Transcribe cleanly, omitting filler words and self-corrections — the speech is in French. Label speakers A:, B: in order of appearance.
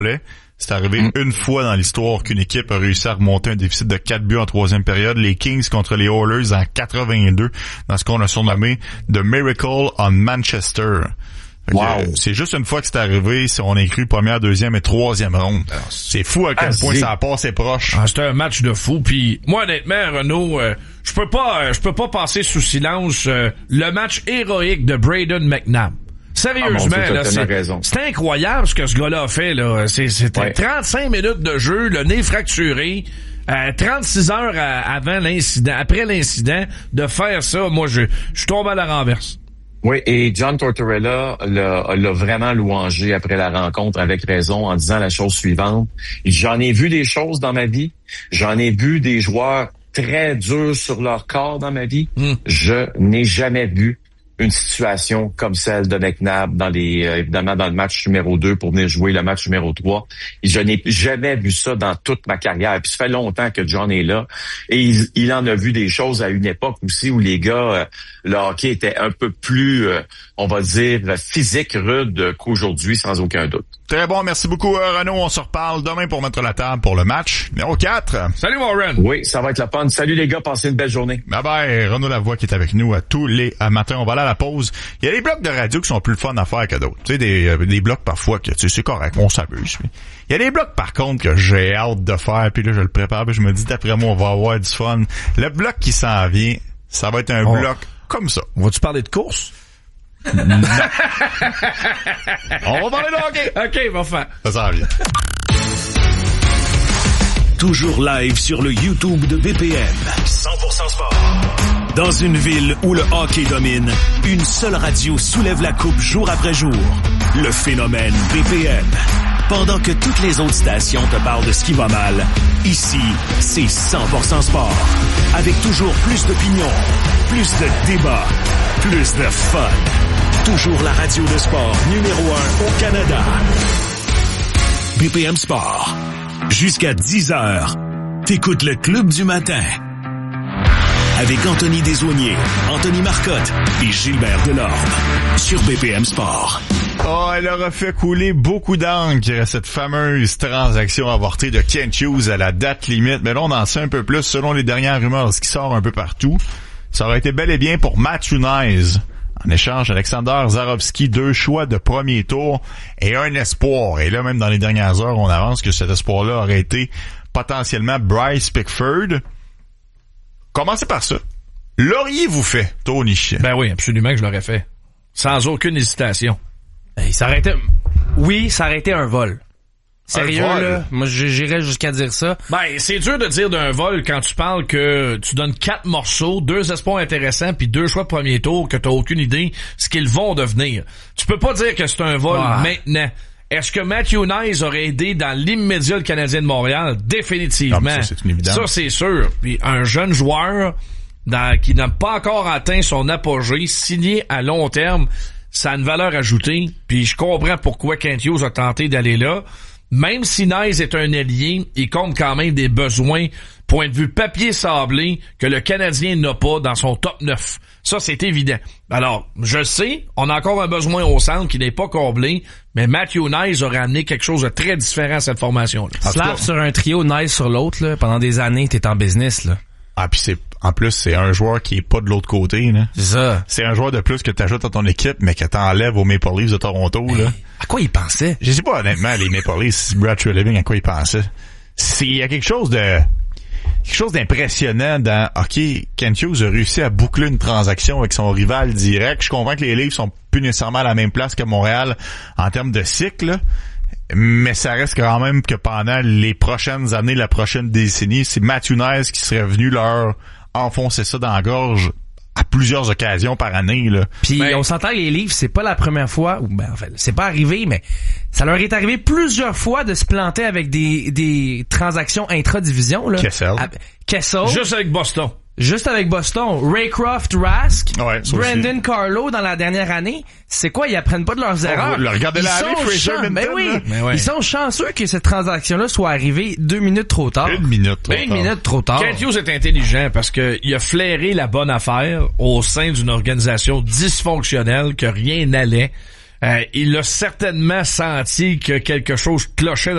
A: C'est arrivé une fois dans l'histoire qu'une équipe a réussi à remonter un déficit de 4 buts en troisième période. Les Kings contre les Oilers en 82, dans ce qu'on a surnommé The Miracle on Manchester.
B: Wow.
A: C'est juste une fois que c'est arrivé, si on inclut première, deuxième et troisième ronde. C'est fou à quel point ça a passé proche.
C: C'était un match de fou. Puis moi, honnêtement, Renaud, je peux pas passer sous silence le match héroïque de Brayden McNabb. Sérieusement, là, c'est incroyable ce que ce gars-là a fait, là. C'était 35 minutes de jeu, le nez fracturé, 36 heures après l'incident, de faire ça, moi, je tombe à la renverse.
B: Oui, et John Tortorella l'a vraiment louangé après la rencontre, avec raison, en disant la chose suivante. J'en ai vu des choses dans ma vie. J'en ai vu des joueurs très durs sur leur corps dans ma vie. Je n'ai jamais vu une situation comme celle de McNabb évidemment dans le match numéro 2 pour venir jouer le match numéro 3. Et je n'ai jamais vu ça dans toute ma carrière. Puis ça fait longtemps que John est là. Et il en a vu des choses à une époque aussi où les gars, le hockey était un peu plus, on va dire, physique, rude qu'aujourd'hui, sans aucun doute.
A: Très bon, merci beaucoup Renaud. On se reparle demain pour mettre la table pour le match numéro 4.
C: Salut Warren.
B: Oui, ça va être la fun. Salut les gars, passez une belle journée.
A: Bye bye, Renaud Lavoie qui est avec nous à tous les matins. On va aller à la pause. Il y a des blocs de radio qui sont plus fun à faire que d'autres. Tu sais, des blocs parfois que tu sais, c'est correct, on s'amuse. Il y a des blocs par contre que j'ai hâte de faire, puis là je le prépare, puis je me dis d'après moi on va avoir du fun. Le bloc qui s'en vient, ça va être un bloc comme ça.
C: Vas-tu parler de course?
A: Non. On va parler de hockey.
C: OK, va faire.
A: Ça s'en vient.
D: Toujours live sur le YouTube de BPM. 100% sport. Dans une ville où le hockey domine, une seule radio soulève la coupe jour après jour. Le phénomène BPM. Pendant que toutes les autres stations te parlent de ce qui va mal, ici, c'est 100% sport. Avec toujours plus d'opinions, plus de débats, plus de fun. Toujours la radio de sport numéro 1 au Canada. BPM Sport. Jusqu'à 10h, t'écoutes le Club du matin. Avec Anthony Desaulniers, Anthony Marcotte et Gilbert Delorme. Sur BPM Sport.
A: Oh, elle aura fait couler beaucoup d'encre, cette fameuse transaction avortée de Kent Hughes à la date limite. Mais là, on en sait un peu plus selon les dernières rumeurs, ce qui sort un peu partout. Ça aurait été bel et bien pour Matthew Knies. En échange, Alexander Zarovski, 2 choix de premier tour et un espoir. Et là, même dans les dernières heures, on avance que cet espoir-là aurait été potentiellement Bryce Pickford. Commencez par ça. L'auriez-vous fait, Tony?
C: Ben oui, absolument que je l'aurais fait. Sans aucune hésitation.
E: Ça aurait été un vol. Sérieux, là? Moi, j'irais jusqu'à dire ça.
C: Ben, c'est dur de dire d'un vol quand tu parles que tu donnes 4 morceaux, 2 espoirs intéressants, puis 2 choix de premier tour, que t'as aucune idée ce qu'ils vont devenir. Tu peux pas dire que c'est un vol maintenant. Est-ce que Matthew Knies aurait aidé dans l'immédiat le Canadien de Montréal? Définitivement.
A: Non, ça, c'est une évidence.
C: Ça, c'est sûr. Puis un jeune joueur qui n'a pas encore atteint son apogée, signé à long terme, ça a une valeur ajoutée. Puis je comprends pourquoi Kent Hughes a tenté d'aller là. Même si Knies est un ailier, il compte quand même des besoins, point de vue papier sablé, que le Canadien n'a pas dans son top 9. Ça, c'est évident. Alors, je sais, on a encore un besoin au centre qui n'est pas comblé, mais Matthew Knies aurait amené quelque chose de très différent à cette formation-là.
E: Slav sur un trio, Knies sur l'autre, là, pendant des années, t'es en business, là.
A: Ah, puis en plus, c'est un joueur qui est pas de l'autre côté, là.
E: C'est ça.
A: C'est un joueur de plus que t'ajoutes à ton équipe, mais que t'enlèves aux Maple Leafs de Toronto, là.
E: À quoi il pensait?
A: Je sais pas, honnêtement, les Maple Leafs, Brad Treliving, à quoi il pensait. Il y a quelque chose d'impressionnant dans, OK, Kent Hughes a réussi à boucler une transaction avec son rival direct. Je comprends que les Leafs sont plus nécessairement à la même place que Montréal en termes de cycle, mais ça reste quand même que pendant les prochaines années, la prochaine décennie, c'est Matthew Knies qui serait venu leur enfoncer ça dans la gorge à plusieurs occasions par année, là.
E: Puis on s'entend que les Leafs, c'est pas la première fois, ou en fait, c'est pas arrivé, mais ça leur est arrivé plusieurs fois de se planter avec des transactions intra-division, là. Kessel. Juste avec Boston. Raycroft, Rask, Brandon Carlo dans la dernière année. C'est quoi? Ils apprennent pas de leurs erreurs.
A: Regardez-la avec Fraser Minton.
E: Mais oui. Ils sont chanceux que cette transaction-là soit arrivée 2 minutes trop tard.
A: Une minute trop tard.
C: Kent Hughes est intelligent parce que il a flairé la bonne affaire au sein d'une organisation dysfonctionnelle que rien n'allait. Il a certainement senti que quelque chose clochait